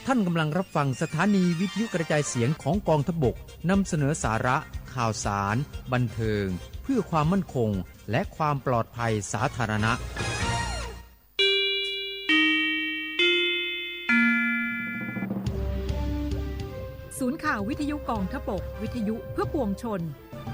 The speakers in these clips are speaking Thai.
ท่านกำลังรับฟังสถานีวิทยุกระจายเสียงของกองทัพบกนำเสนอสาระข่าวสารบันเทิงเพื่อความมั่นคงและความปลอดภัยสาธารณะศูนย์ข่าววิทยุกองทัพบกวิทยุเพื่อปวงชน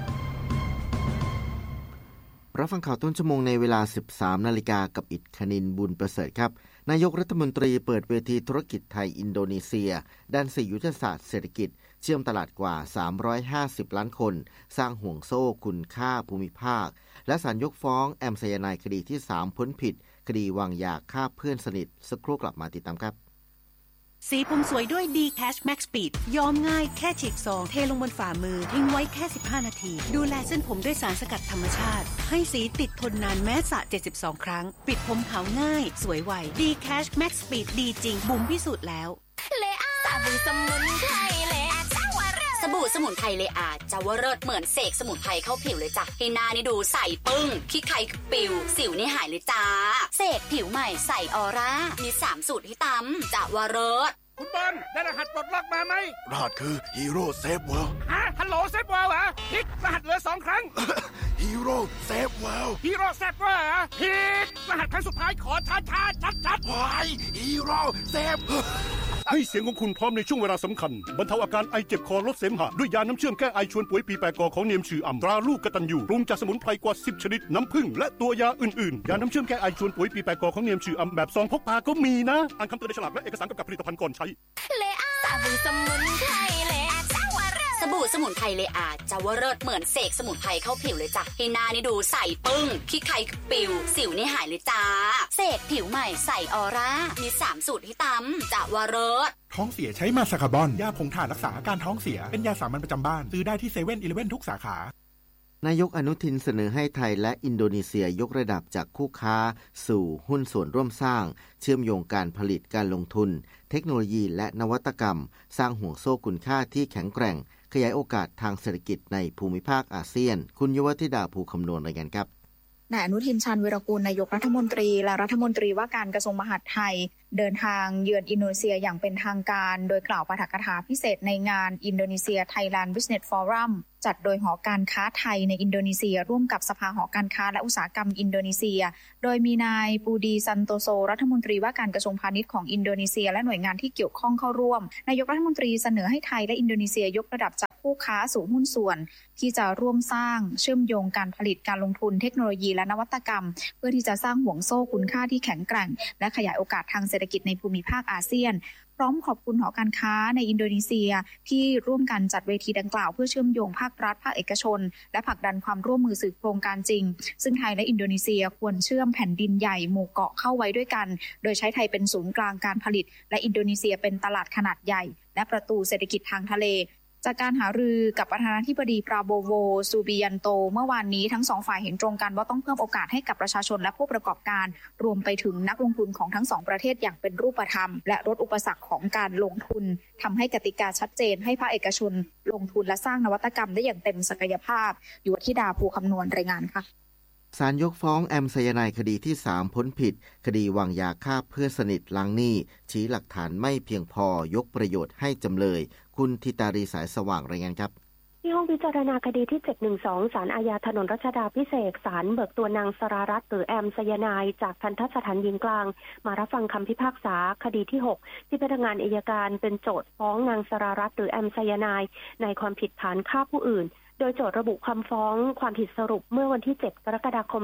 รับฟังข่าวต้นชั่วโมงในเวลา 13 นาฬิกากับอิฐคณินบุญประเสริฐครับนายกรัฐมนตรีเปิดเวทีธุรกิจไทยอินโดนีเซียด้าน4ยุทธศาสตร์เศรษฐกิจเชื่อมตลาดกว่า350ล้านคนสร้างห่วงโซ่คุณค่าภูมิภาคและศาลยกฟ้องแอมไซยาไนด์คดีที่3พ้นผิดคดีวางยาฆ่าเพื่อนสนิทสักครู่กลับมาติดตามครับสีผมสวยด้วย D-Cash Max Speed ย้อมง่ายแค่ฉีกซองเทลงบนฝ่ามือทิ้งไว้แค่15นาทีดูแลเส้นผมด้วยสารสกัดธรรมชาติให้สีติดทนนานแม้สระ72ครั้งปิดผมขาวง่ายสวยไว D-Cash Max Speed ดีจริงบุ๋มพิสูจน์แล้วสบู่สมุนไพรเลอาจาวเริศสบู่สมุนไพรเลอาจาวเริศเหมือนเสกสมุนไพรเข้าผิวเลยจ้ะให้หน้านี่ดูใสปึ้งขี้ใครปิวสิวนี่หายเลยจ้าเสกผิวใหม่ใสออร่ามี3สูตรให้ตำจาวเริศคุณบอลได้รหัสปลดล็อกมาไหมรหัสคือฮีโร่เซฟเวิลด์ฮัลโหลเซฟเวิลด์เหรอพิกรหัสเหลือ2ครั้งฮีโร่เซฟเวิลด์ฮีโร่เซฟเวิลด์เหรอพิกรหัสครั้งสุดท้ายขอช้าชัดวายฮีโร่เซฟให้เสียงของคุณพร้อมในช่วงเวลาสำคัญบรรเทาอาการไอเจ็บคอลดเสมหะด้วยยาน้ำเชื่อมแก้ไอชวนป่วยปีแปกอของเนียมชื่ออ่ำตราลูกกตัญญูปรุงจากสมุนไพรกว่า10ชนิดน้ำผึ้งและตัวยาอื่นๆยาน้ำเชื่อมแก้ไอชวนป่วยปีแปกอของเนียมชื่ออ่ำแบบซองพกพาก็มีนะอ่านคำเตือนในฉลากและเอกสารกำกับผลิตภัณฑ์ก่อนใช้สบู่สมุนไพรเลอาจาวเริศสบู่สมุนไพรเลอาจาวเริศเหมือนเสกสมุนไพรเข้าผิวเลยจ้ะให้หน้านี่ดูใสปึ้งขี้ใครปิวสิวนี่หายเลยจ้าเสกผิวใหม่ใสออร่ามี3สูตรให้ตำจาวเริศท้องเสียใช้มาสคาบอนยาผงถ่านรักษาอาการท้องเสียเป็นยาสามัญประจำบ้านซื้อได้ที่7-11ทุกสาขานายกอนุทินเสนอให้ไทยและอินโดนีเซียยกระดับจากคู่ค้าสู่หุ้นส่วนร่วมสร้างเชื่อมโยงการผลิตการลงทุนเทคโนโลยีและนวัตกรรมสร้างห่วงโซ่คุณค่าที่แข็งแกร่งขยายโอกาสทางเศรษฐกิจในภูมิภาคอาเซียนคุณยุวธิดาภูคำนวณรายงานครับนายอนุทินชาญวีรกูลนายกรัฐมนตรีและรัฐมนตรีว่าการกระทรวงมหาดไทยเดินทางเยือนอินโดนีเซียอย่างเป็นทางการโดยกล่าวปาฐกถาพิเศษในงานอินโดนีเซีย Thailand Business Forum จัดโดยหอการค้าไทยในอินโดนีเซียร่วมกับสภาหอการค้าและอุตสาหกรรมอินโดนีเซียโดยมีนายปูดีซันโตโซรัฐมนตรีว่าการกระทรวงพาณิชย์ของอินโดนีเซียและหน่วยงานที่เกี่ยวข้องเข้าร่วมนายกรัฐมนตรีเสนอให้ไทยและอินโดนีเซียยกระดับจากคู่ค้าสู่หุ้นส่วนที่จะร่วมสร้างเชื่อมโยงการผลิตการลงทุนเทคโนโลยีและนวัตกรรมเพื่อที่จะสร้างห่วงโซ่คุณค่าที่แข็งแกร่งและขยายโอกาสทางเศรษฐกิจในภูมิภาคอาเซียนพร้อมขอบคุณหอการค้าในอินโดนีเซียที่ร่วมกันจัดเวทีดังกล่าวเพื่อเชื่อมโยงภาครัฐภาคเอกชนและผลักดันความร่วมมือสู่โครงการจริงซึ่งไทยและอินโดนีเซียควรเชื่อมแผ่นดินใหญ่หมู่เกาะเข้าไว้ด้วยกันโดยใช้ไทยเป็นศูนย์กลางการผลิตและอินโดนีเซียเป็นตลาดขนาดใหญ่และประตูเศรษฐกิจทางทะเลจากการหารือกับประธานาธิบดีปราโบโวซูบิยันโตเมื่อวานนี้ทั้งสองฝ่ายเห็นตรงกันว่าต้องเพิ่มโอกาสให้กับประชาชนและผู้ประกอบการรวมไปถึงนักลงทุนของทั้งสองประเทศอย่างเป็นรูปธรรมและลดอุปสรรคของการลงทุนทำให้กติกาชัดเจนให้ภาคเอกชนลงทุนและสร้างนวัตกรรมได้อย่างเต็มศักยภาพยุวธิดาภูคำนวณรายงานค่ะศาลยกฟ้องแอมไซยาไนด์คดีที่3พ้นผิดคดีวางยาฆ่าเพื่อนสนิทล้างหนี้ชี้หลักฐานไม่เพียงพอยกประโยชน์ให้จำเลยคุณธิตารีสายสว่างรายงานครับที่ห้องพิจารณาคดีที่712ศาลอาญาถนนรัชดาภิเษกศาลเบิกตัวนางสรารัตน์หรือแอมไซยาไนด์จากทัณฑสถานหญิงกลางมารับฟังคำพิพากษาคดีที่6ที่พนักงานอัยการเป็นโจทก์ฟ้องนางสรารัตน์หรือแอมไซยาไนด์ในความผิดฐานฆ่าผู้อื่นโดยโจทก์ระบุคำฟ้องความผิดสรุปเมื่อวันที่7กรกฎาคม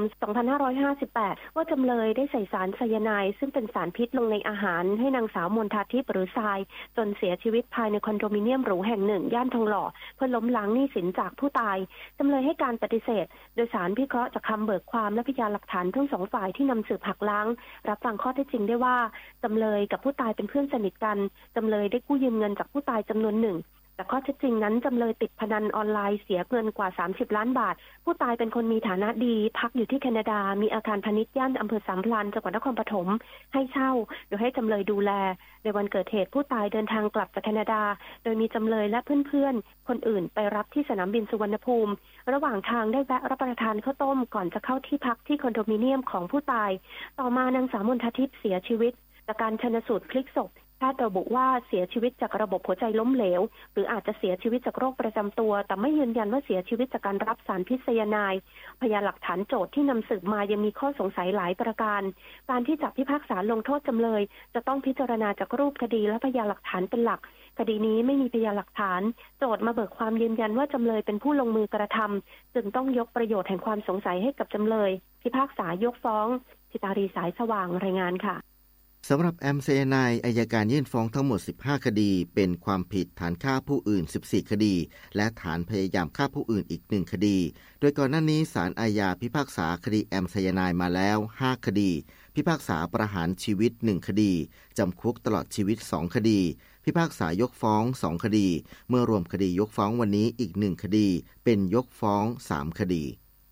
2558ว่าจำเลยได้ใส่สารไซยาไนด์ซึ่งเป็นสารพิษลงในอาหารให้นางสาวมนทาทิพย์หรือทรายจนเสียชีวิตภายในคอนโดมิเนียมหรูแห่งหนึ่งย่านทองหล่อเพื่อล้มล้างหนี้สินจากผู้ตายจำเลยให้การปฏิเสธโดยศาลพิเคราะห์จากคำเบิกความและพยานหลักฐานทั้งสองฝ่ายที่นำสืบหักล้างรับฟังข้อเท็จจริงได้ว่าจำเลยกับผู้ตายเป็นเพื่อนสนิทกันจำเลยได้กู้ยืมเงินจากผู้ตายจำนวนหนึ่งแต่ข้อเท็จจริงนั้นจำเลยติดพนันออนไลน์เสียเงินกว่า30ล้านบาทผู้ตายเป็นคนมีฐานะดีพักอยู่ที่แคนาดามีอาคารพาณิชย์ย่านอำเภอสามพรานจังหวัดนครปฐมให้เช่าโดยให้จำเลยดูแลในวันเกิดเหตุผู้ตายเดินทางกลับจากแคนาดาโดยมีจำเลยและเพื่อนๆคนอื่นไปรับที่สนามบินสุวรรณภูมิระหว่างทางได้แวะรับประทานข้าวต้มก่อนจะเข้าที่พักที่คอนโดมิเนียมของผู้ตายต่อมานางสาวมนททิพย์เสียชีวิตจากการชันสูตรพลิกศพแพทย์ระบุว่าเสียชีวิตจากระบบหัวใจล้มเหลวหรืออาจจะเสียชีวิตจากโรคประจำตัวแต่ไม่ยืนยันว่าเสียชีวิตจากการรับสารพิษไซยาไนด์พยานหลักฐานโจทก์ที่นำสืบมายังมีข้อสงสัยหลายประการการที่จะพิพากษาลงโทษจำเลยจะต้องพิจารณาจากรูปคดีและพยานหลักฐานเป็นหลักคดีนี้ไม่มีพยานหลักฐานโจทก์มาเบิกความยืนยันว่าจำเลยเป็นผู้ลงมือกระทำจึงต้องยกประโยชน์แห่งความสงสัยให้กับจำเลยพิพากษายกฟ้องชิตารีสายสว่างรายงานค่ะสำหรับแอมไซยาไนด์อัยการยื่นฟ้องทั้งหมด15คดีเป็นความผิดฐานฆ่าผู้อื่น14คดีและฐานพยายามฆ่าผู้อื่นอีก1คดีโดยก่อนหน้านี้ศาลอาญาพิพากษาคดีแอมไซยาไนด์มาแล้ว5คดีพิพากษาประหารชีวิต1คดีจำคุกตลอดชีวิต2คดีพิพากษายกฟ้อง2คดีเมื่อรวมคดียกฟ้องวันนี้อีก1คดีเป็นยกฟ้อง3คดี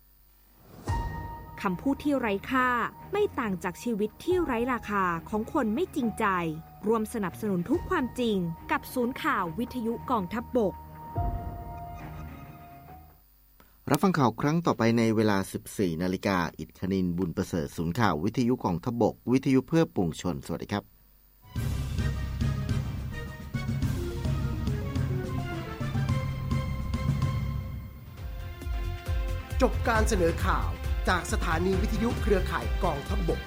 คำพูดที่ไร้ค่าไม่ต่างจากชีวิตที่ไร้ราคาของคนไม่จริงใจรวมสนับสนุนทุกความจริงกับศูนย์ข่าววิทยุกองทัพบกรับฟังข่าวครั้งต่อไปในเวลา 14 นาฬิกาอิฐคณินบุญประเสริฐศูนย์ข่าววิทยุกองทัพบกวิทยุเพื่อปวงชนสวัสดีครับจบการเสนอข่าวจากสถานีวิทยุเครือข่ายกองทัพบก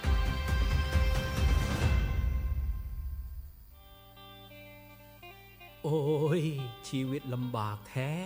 โอ้ยชีวิตลำบากแท้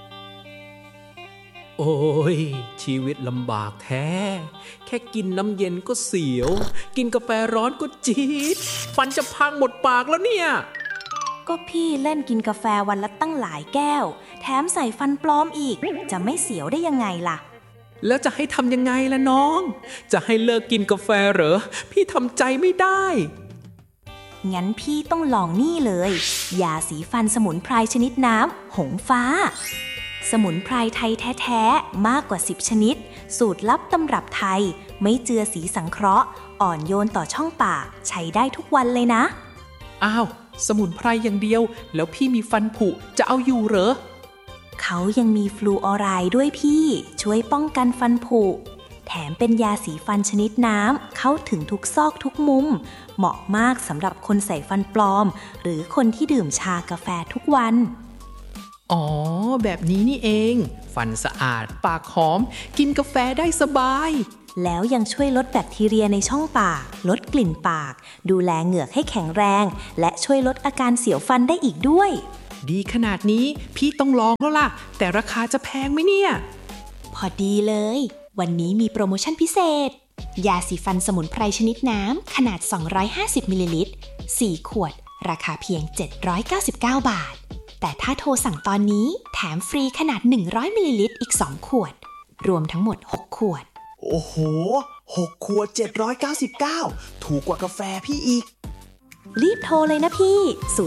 โอ้ยชีวิตลำบากแท้แค่กินน้ำเย็นก็เสียวกินกาแฟร้อนก็จี๊ดฟันจะพังหมดปากแล้วเนี่ยก็พี่เล่นกินกาแฟวันละตั้งหลายแก้วแถมใส่ฟันปลอมอีกจะไม่เสียวได้ยังไงล่ะแล้วจะให้ทำยังไงล่ะน้องจะให้เลิกกินกาแฟเหรอพี่ทำใจไม่ได้งั้นพี่ต้องลองนี่เลยยาสีฟันสมุนไพรชนิดน้ำหงฟ้าสมุนไพรไทยแท้ๆมากกว่า10ชนิดสูตรลับตำรับไทยไม่เจือสีสังเคราะห์อ่อนโยนต่อช่องปากใช้ได้ทุกวันเลยนะอ้าวสมุนไพรอย่างเดียวแล้วพี่มีฟันผุจะเอาอยู่เหรอเขายังมีฟลูออไรด์ด้วยพี่ช่วยป้องกันฟันผุแถมเป็นยาสีฟันชนิดน้ำเข้าถึงทุกซอกทุกมุมเหมาะมากสำหรับคนใส่ฟันปลอมหรือคนที่ดื่มชากาแฟทุกวันอ๋อแบบนี้นี่เองฟันสะอาดปากหอมกินกาแฟได้สบายแล้วยังช่วยลดแบคทีเรียในช่องปากลดกลิ่นปากดูแลเหงือกให้แข็งแรงและช่วยลดอาการเสียวฟันได้อีกด้วยดีขนาดนี้พี่ต้องลองแล้วล่ะแต่ราคาจะแพงไหมเนี่ยพอดีเลยวันนี้มีโปรโมชั่นพิเศษยาสีฟันสมุนไพรชนิดน้ำขนาด250มิลลิลิตร4ขวดราคาเพียง799บาทแต่ถ้าโทรสั่งตอนนี้แถมฟรีขนาด100มิลลิลิตรอีก2ขวดรวมทั้งหมด6ขวดโอ้โห6ขวด799ถูกกว่ากาแฟพี่อีกรีบโทรเลยนะพี่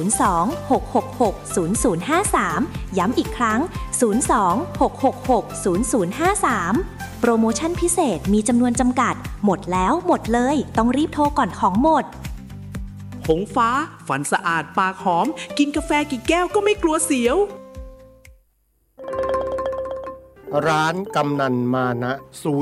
02-666-0053ย้ำอีกครั้ง02-666-0053โปรโมชั่นพิเศษมีจำนวนจำกัดหมดแล้วหมดเลยต้องรีบโทรก่อนของหมดหงฟ้าฟันสะอาดปากหอมกินกาแฟกี่แก้วก็ไม่กลัวเสียวร้านกำนันมานะ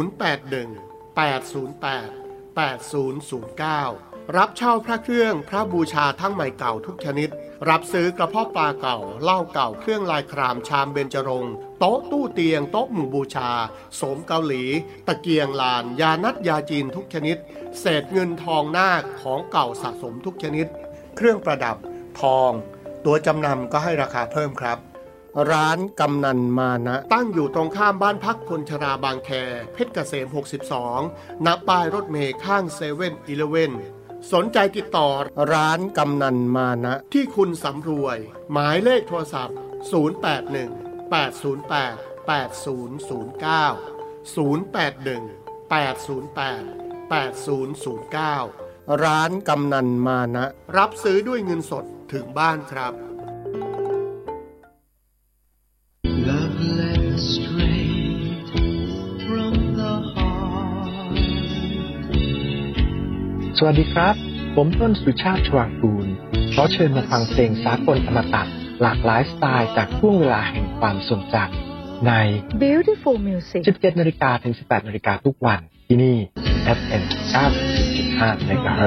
081-808-8009รับเช่าพระเครื่องพระบูชาทั้งใหม่เก่าทุกชนิดรับซื้อกระเพาะปลาเก่าเหล้าเก่าเครื่องลายครามชามเบญจรงค์โต๊ะตู้เตียงโต๊ะหมู่บูชาโสมเกาหลีตะเกียงลานยานัดยาจีนทุกชนิดเศษเงินทองนาคของเก่าสะสมทุกชนิดเครื่องประดับทองตัวจำนำก็ให้ราคาเพิ่มครับร้านกำนันมานะตั้งอยู่ตรงข้ามบ้านพักคนชราบางแคเพชรเกษม62ณป้ายรถเมล์ข้าง7-Elevenสนใจติดต่อร้านกำนันมานะที่คุณสำรวยหมายเลขโทรศัพท์081-808-8009 ร้านกำนันมานะรับซื้อด้วยเงินสดถึงบ้านครับสวัสดีครับผมต้นสุชาติชวางกูลขอเชิญมาฟังเพลงสากลอมตะหลากหลายสไตล์จากช่วงเวลาแห่งความทรงจำใน Beautiful Music 17 นาฬิกาถึง 18 นาฬิกาทุกวันที่นี่ FM 90.5 MHz